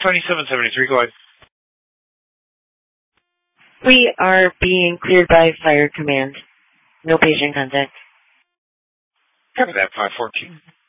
2773, go ahead. We are being cleared by fire command. No patient contact. Copy that, 514.